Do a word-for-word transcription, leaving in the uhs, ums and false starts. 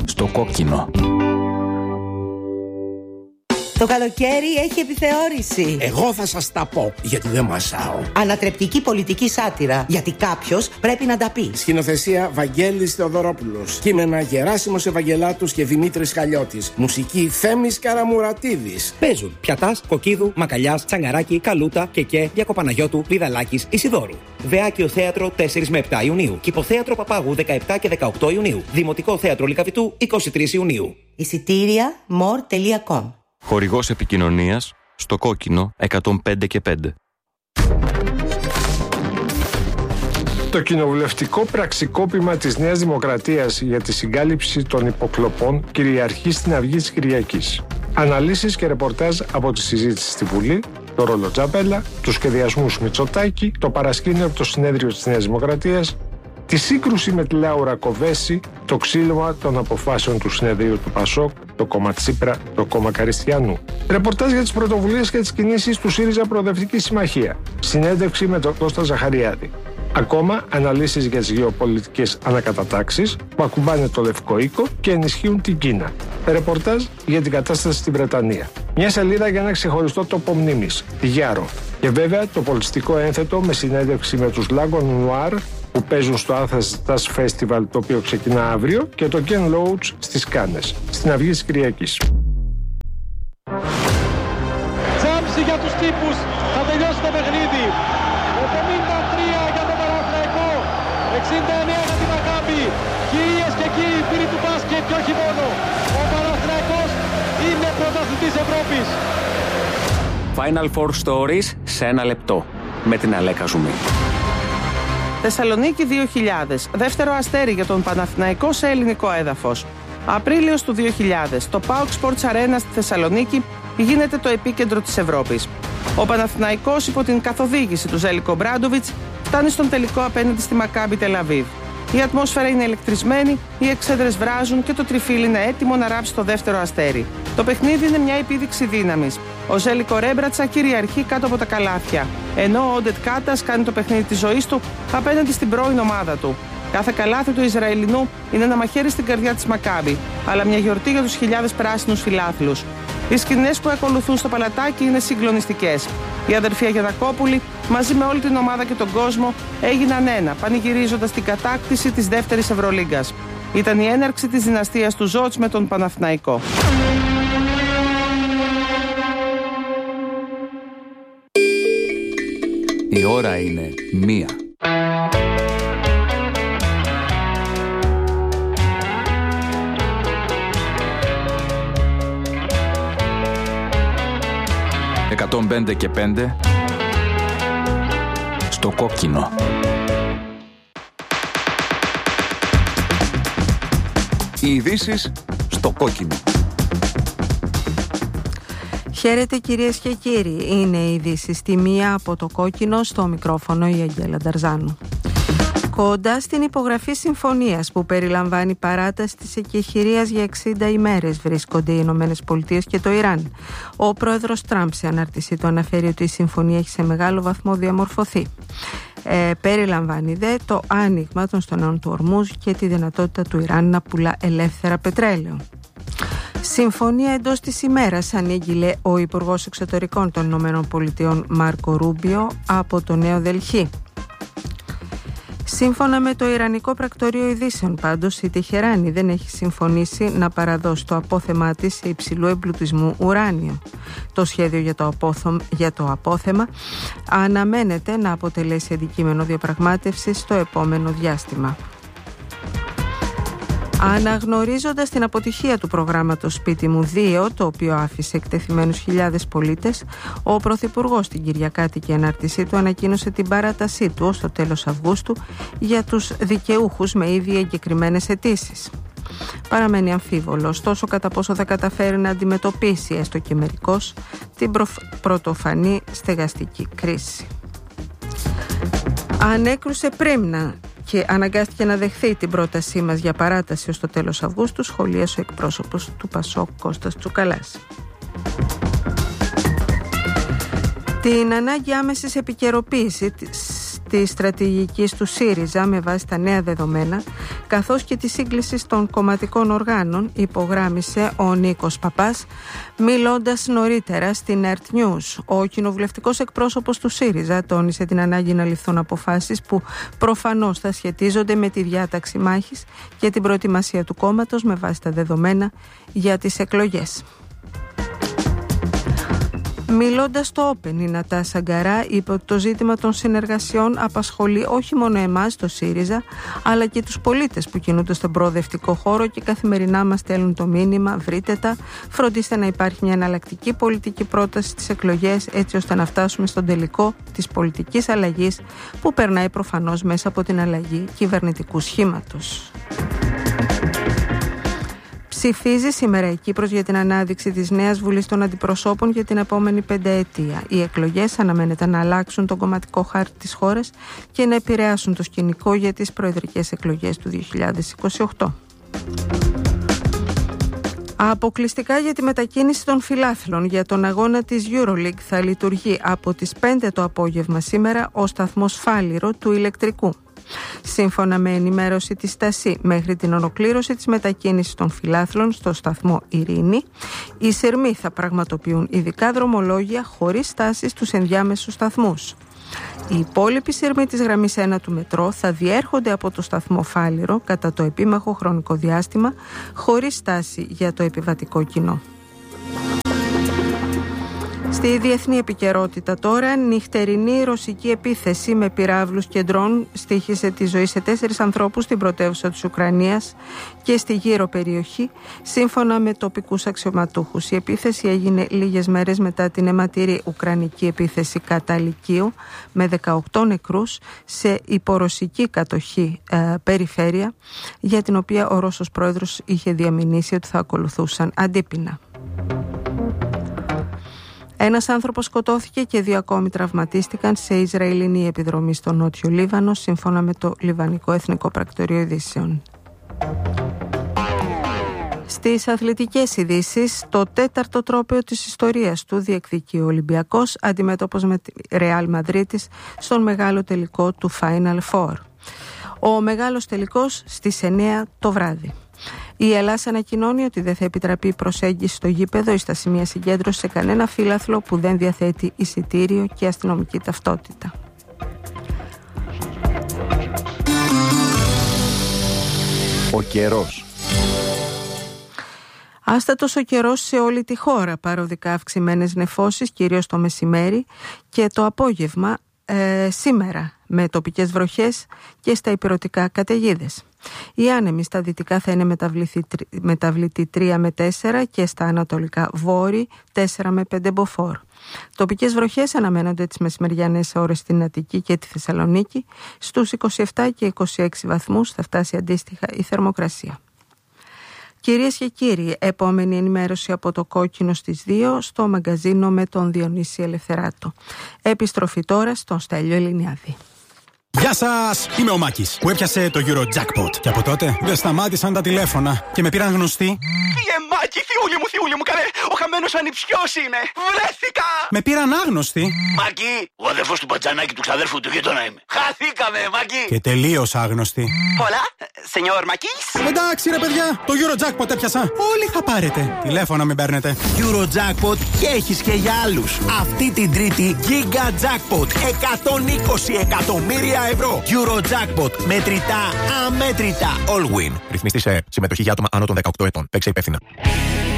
Στο κόκκινο. Το καλοκαίρι έχει επιθεώρηση. Εγώ θα σας τα πω, γιατί δεν μασάω. Ανατρεπτική πολιτική σάτυρα, γιατί κάποιος πρέπει να τα πει. Σκηνοθεσία Βαγγέλης Θεοδωρόπουλος. Κείμενα Γεράσιμος Ευαγγελάτους και Δημήτρης Χαλιώτης. Μουσική Θέμης Καραμουρατίδης. Παίζουν Πιατάς, Κοκκίδου, Μακαλιάς, Τσαγκαράκη, Καλούτα, Κεκέ, Διακοπαναγιώτου, Πηδαλάκης, Ισιδώρου. Βεάκιο Θέατρο τέσσερις με επτά Ιουνίου. Κηποθέατρο Παπάγου δεκαεπτά και δεκαοκτώ Ιουνίου. Δημοτικό Θέατρο Λυκαβητού είκοσι τρεις Ιουνίου. Εισιτήρια more τελεία com. Χορηγός επικοινωνίας στο κόκκινο εκατόν πέντε και πέντε. Το κοινοβουλευτικό πραξικόπημα της Νέας Δημοκρατίας για τη συγκάλυψη των υποκλοπών κυριαρχεί στην Αυγή της Κυριακής. Αναλύσεις και ρεπορτάζ από τη συζήτηση στη Βουλή, το ρόλο Τζαπέλα, τους σχεδιασμούς Μητσοτάκη, το παρασκήνιο από το συνέδριο της Νέας Δημοκρατίας, τη σύγκρουση με τη Λάουρα Κοβέση, το ξύλωμα των αποφάσεων του συνεδρίου του Πασόκ, το κόμμα Τσίπρα, το κόμμα Καριστιανού. Ρεπορτάζ για τις πρωτοβουλίες και τις κινήσεις του ΣΥΡΙΖΑ Προοδευτική Συμμαχία. Συνέντευξη με τον Κώστα Ζαχαριάδη. Ακόμα αναλύσεις για τις γεωπολιτικές ανακατατάξεις που ακουμπάνε το Λευκό Οίκο και ενισχύουν την Κίνα. Ρεπορτάζ για την κατάσταση στη Βρετανία. Μια σελίδα για ένα ξεχωριστό τόπο μνήμης, τη Γιάρο. Και βέβαια το πολιτιστικό ένθετο με συνέντευξη με τους Lagon Noir που παίζουν στο Athens Jazz Festival, το οποίο ξεκινά αύριο, και το Ken Loach στις Κάνες, στην Αυγή της Κυριακής. Τσάμψη για τους τύπους, θα τελειώσει το παιχνίδι. εβδομήντα τρία για τον Παναθηναϊκό, εξήντα εννέα για τη Μακάμπι. Κυρίες και κύριοι, φίλοι του μπάσκετ και όχι μόνο, ο Παναθηναϊκός είναι πρωταθλητής Ευρώπης. Final Four Stories σε ένα λεπτό, με την Αλέκα Ζουμή. Θεσσαλονίκη δύο χιλιάδες. Δεύτερο αστέρι για τον Παναθηναϊκό σε ελληνικό έδαφος. Απρίλιος του δύο χιλιάδες. Το πάοκ Sports Arena στη Θεσσαλονίκη γίνεται το επίκεντρο της Ευρώπης. Ο Παναθηναϊκός υπό την καθοδήγηση του Ζέλικο Μπράντοβιτς φτάνει στον τελικό απέναντι στη Μακάμπι Τελαβίβ. Η ατμόσφαιρα είναι ηλεκτρισμένη, οι εξέδρες βράζουν και το τριφύλι είναι έτοιμο να ράψει το δεύτερο αστέρι. Το παιχνίδι είναι μια επίδειξη δύναμης. Ο Ζέλικο Ρέμπρατσα κυριαρχεί κάτω από τα καλάθια, ενώ ο Όντετ Κάτας κάνει το παιχνίδι της ζωής του απέναντι στην πρώην ομάδα του. Κάθε καλάθι του Ισραηλινού είναι ένα μαχαίρι στην καρδιά της Μακάμπι, αλλά μια γιορτή για τους χιλιάδες πράσινους φιλάθλους. Οι σκηνές που ακολουθούν στο παλατάκι είναι συγκλονιστικές. Οι αδερφοί Αγιανακόπουλοι, μαζί με όλη την ομάδα και τον κόσμο, έγιναν ένα, πανηγυρίζοντας την κατάκτηση της δεύτερης Ευρωλίγκας. Ήταν η έναρξη της δυναστείας του Ζότς με τον Παναθηναϊκό. Η ώρα είναι μία. εκατόν πέντε και πέντε στο κόκκινο. Οι ειδήσεις στο κόκκινο. Χαίρετε κυρίες και κύριοι, είναι η ειδήσεις στη μία από το κόκκινο, στο μικρόφωνο η Αγγέλα Νταρζάνου. Κοντά στην υπογραφή συμφωνίας που περιλαμβάνει παράταση της εκεχηρίας για εξήντα ημέρες βρίσκονται οι Ηνωμένες Πολιτείες και το Ιράν. Ο πρόεδρος Τραμπ σε ανάρτησή του αναφέρει ότι η συμφωνία έχει σε μεγάλο βαθμό διαμορφωθεί. Ε, περιλαμβάνει δε το άνοιγμα των στενών του Ορμούζ και τη δυνατότητα του Ιράν να πουλά ελεύθερα πετρέλαιο. Συμφωνία εντός της ημέρας, ανήγγειλε ο Υπουργός Εξωτερικών των Ηνωμένων Πολιτειών Μάρκο Ρούμπιο από το Νέο Δελχή. Σύμφωνα με το Ιρανικό Πρακτορείο Ειδήσεων, πάντως, η Τεχεράνη δεν έχει συμφωνήσει να παραδώσει το απόθεμά της σε υψηλού εμπλουτισμού ουράνιο. Το σχέδιο για το, απόθω... για το απόθεμα αναμένεται να αποτελέσει αντικείμενο διαπραγμάτευσης στο επόμενο διάστημα. Αναγνωρίζοντας την αποτυχία του προγράμματος Σπίτι μου δύο, το οποίο άφησε εκτεθειμένους χιλιάδες πολίτες, ο Πρωθυπουργός στην Κυριακάτικη ανάρτησή του ανακοίνωσε την παράτασή του ως το τέλος Αυγούστου για τους δικαιούχους με ήδη εγκεκριμένες αιτήσεις. Παραμένει αμφίβολο, ωστόσο, κατά πόσο θα καταφέρει να αντιμετωπίσει έστω και μερικώς την προ... πρωτοφανή στεγαστική κρίση. Ανέκρουσε πρίμνα και αναγκάστηκε να δεχθεί την πρότασή μας για παράταση ως το τέλος Αυγούστου, σχολίασε ο εκπρόσωπος του Πασόκ Κώστας Τσουκαλάς. Την ανάγκη άμεσης επικαιροποίησης της στρατηγικής του ΣΥΡΙΖΑ με βάση τα νέα δεδομένα, καθώς και τη σύγκληση των κομματικών οργάνων, υπογράμμισε ο Νίκος Παπάς, μιλώντας νωρίτερα στην Earth News. Ο κοινοβουλευτικός εκπρόσωπος του ΣΥΡΙΖΑ τόνισε την ανάγκη να ληφθούν αποφάσεις που προφανώς θα σχετίζονται με τη διάταξη μάχης και την προετοιμασία του κόμματος με βάση τα δεδομένα για τις εκλογές. Μιλώντας στο Open, η Νατάσα Γκαρά είπε ότι το ζήτημα των συνεργασιών απασχολεί όχι μόνο εμάς, το ΣΥΡΙΖΑ, αλλά και τους πολίτες που κινούνται στον προοδευτικό χώρο και καθημερινά μας στέλνουν το μήνυμα: βρείτε τα, φροντίστε να υπάρχει μια εναλλακτική πολιτική πρόταση στις εκλογές, έτσι ώστε να φτάσουμε στον τελικό της πολιτικής αλλαγής που περνάει προφανώς μέσα από την αλλαγή κυβερνητικού σχήματος. Ψηφίζει σήμερα η Κύπρος για την ανάδειξη της νέας Βουλής των Αντιπροσώπων για την επόμενη πενταετία. Οι εκλογές αναμένεται να αλλάξουν τον κομματικό χάρτη της χώρας και να επηρεάσουν το σκηνικό για τις προεδρικές εκλογές του δύο χιλιάδες είκοσι οκτώ. Αποκλειστικά για τη μετακίνηση των φιλάθλων για τον αγώνα της EuroLeague θα λειτουργεί από τις πέντε το απόγευμα σήμερα ο σταθμός Φάληρο του ηλεκτρικού. Σύμφωνα με ενημέρωση της ΤΑΣΥ, μέχρι την ολοκλήρωση της μετακίνησης των φιλάθλων στο σταθμό Ειρήνη, οι σειρμοί θα πραγματοποιούν ειδικά δρομολόγια χωρίς στάσεις στους ενδιάμεσους σταθμούς. Οι υπόλοιποι σειρμοί της γραμμής ένα του μετρό θα διέρχονται από το σταθμό Φάληρο κατά το επίμαχο χρονικό διάστημα, χωρίς στάση για το επιβατικό κοινό. Στη διεθνή επικαιρότητα τώρα, νυχτερινή ρωσική επίθεση με πυράβλους και ντρόν στοίχισε τη ζωή σε τέσσερις ανθρώπους στην πρωτεύουσα της Ουκρανίας και στη γύρω περιοχή, σύμφωνα με τοπικούς αξιωματούχους. Η επίθεση έγινε λίγες μέρες μετά την αιματηρή ουκρανική επίθεση κατά Λυκείου με δεκαοκτώ νεκρούς σε υπορωσική κατοχή ε, περιφέρεια, για την οποία ο Ρώσος πρόεδρος είχε διαμηνήσει ότι θα ακολουθούσαν αντίπεινα. Ένας άνθρωπος σκοτώθηκε και δύο ακόμη τραυματίστηκαν σε Ισραηλινή επιδρομή στο Νότιο Λίβανο, σύμφωνα με το Λιβανικό Εθνικό Πρακτορείο Ειδήσεων. Στις αθλητικές ειδήσεις, το τέταρτο τρόπαιο της ιστορίας του διεκδικεί ο Ολυμπιακός, αντιμέτωπος με τη Ρεάλ Μαδρίτης στον μεγάλο τελικό του Final Four. Ο μεγάλος τελικός στις εννιά το βράδυ. Η Ελλάς ανακοινώνει ότι δεν θα επιτραπεί η προσέγγιση στο γήπεδο ή στα σημεία συγκέντρωση σε κανένα φύλαθλο που δεν διαθέτει εισιτήριο και αστυνομική ταυτότητα. Ο καιρός. Άστατος ο καιρός σε όλη τη χώρα, παροδικά αυξημένες νεφώσεις, κυρίως το μεσημέρι και το απόγευμα ε, σήμερα, με τοπικές βροχές και στα ηπειρωτικά καταιγίδες. Οι άνεμοι στα δυτικά θα είναι μεταβλητή τρία με τέσσερα και στα ανατολικά βόρει τέσσερα με πέντε μποφόρ. Τοπικές βροχές αναμένονται τις μεσημεριανές ώρες στην Αττική και τη Θεσσαλονίκη. Στους είκοσι επτά και είκοσι έξι βαθμούς θα φτάσει αντίστοιχα η θερμοκρασία. Κυρίες και κύριοι, επόμενη ενημέρωση από το Κόκκινο στις δύο στο μαγκαζίνο με τον Διονύση Ελευθεράτο. Επιστροφή τώρα στον Στέλιο Ελληνιάδη. Γεια σας! Είμαι ο Μάκης που έπιασε το Eurojackpot. Και από τότε δεν σταμάτησαν τα τηλέφωνα και με πήραν γνωστοί. Φύγε Μάκη, θειούλη μου, θειούλη μου, καλέ! Ο χαμένος ανιψιός είναι! Βρέθηκα! Με πήραν άγνωστοι. Μάκη, ο αδερφός του Πατζανάκη του ξαδέρφου του γείτονα είμαι. Χαθήκαμε, Μάκη! Και τελείως άγνωστοι. Πολλά, σενιόρ Μακής! Εντάξει ρε παιδιά, το Eurojackpot έπιασα. Όλοι θα πάρετε. Τηλέφωνα μην παίρνετε. Eurojackpot και έχεις και για άλλους. Αυτή την Τρίτη Giga Jackpot εκατόν είκοσι εκατομμύρια ευρώ. Eurojackpot. Μετρητά, αμέτρητα. All win. Ρυθμιστή σε συμμετοχή για άτομα άνω των δεκαοκτώ ετών. Παίξε υπεύθυνα.